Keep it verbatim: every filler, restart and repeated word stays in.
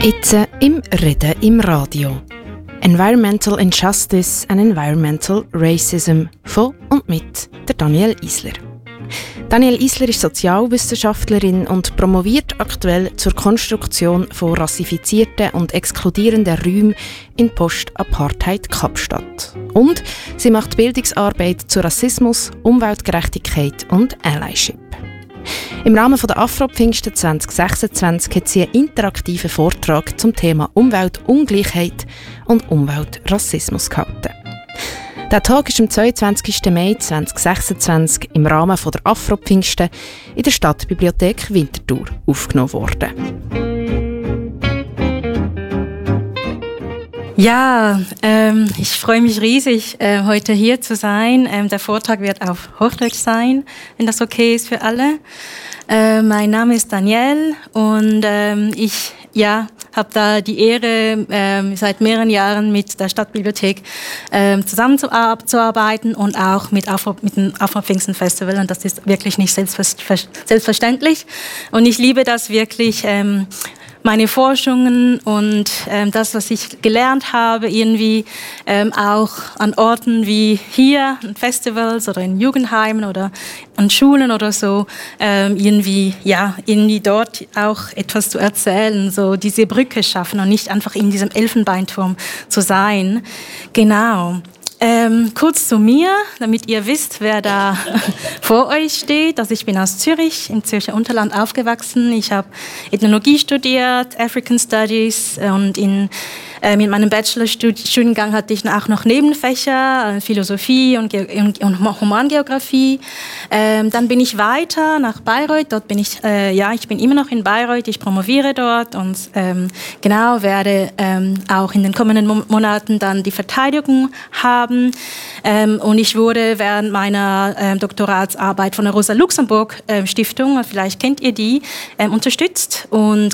Jetzt im Reden im Radio. Environmental Injustice and Environmental Racism von und mit der Danielle Isler. Danielle Isler ist Sozialwissenschaftlerin und promoviert aktuell zur Konstruktion von rassifizierten und exkludierenden Räumen in Post-Apartheid-Kapstadt. Und sie macht Bildungsarbeit zu Rassismus, Umweltgerechtigkeit und Allyship. Im Rahmen der Afro-Pfingsten zwanzig sechsundzwanzig hat sie einen interaktiven Vortrag zum Thema Umweltungleichheit und Umweltrassismus gehalten. Der Tag ist am zweiundzwanzigsten Mai zweitausendsechsundzwanzig im Rahmen der Afro-Pfingsten in der Stadtbibliothek Winterthur aufgenommen worden. Ja, ähm, ich freue mich riesig, äh, heute hier zu sein. Ähm, der Vortrag wird auf Hochdeutsch sein, wenn das okay ist für alle. Äh, mein Name ist Danielle und ähm, ich ja, habe da die Ehre, ähm, seit mehreren Jahren mit der Stadtbibliothek ähm, zusammenzuarbeiten und auch mit, Afro, mit dem Afro-Pfingsten-Festival. Und das ist wirklich nicht selbstverständlich. Und ich liebe das wirklich, ähm, meine Forschungen und ähm, das, was ich gelernt habe, irgendwie ähm, auch an Orten wie hier, in Festivals oder in Jugendheimen oder an Schulen oder so, ähm, irgendwie, ja, irgendwie dort auch etwas zu erzählen, so diese Brücke schaffen und nicht einfach in diesem Elfenbeinturm zu sein. Genau. Ähm, kurz zu mir, damit ihr wisst, wer da vor euch steht. Also ich bin aus Zürich, im Zürcher Unterland aufgewachsen. Ich habe Ethnologie studiert, African Studies und in, äh, mit meinem Bachelorstudiengang hatte ich auch noch Nebenfächer, äh, Philosophie und, Ge- und, und Humangeografie. Ähm, dann bin ich weiter nach Bayreuth. Dort bin ich, äh, ja, ich bin immer noch in Bayreuth. Ich promoviere dort und ähm, genau werde ähm, auch in den kommenden Mo- Monaten dann die Verteidigung haben. Ähm, und ich wurde während meiner ähm, Doktoratsarbeit von der Rosa-Luxemburg-Stiftung, ähm, vielleicht kennt ihr die, ähm, unterstützt. Und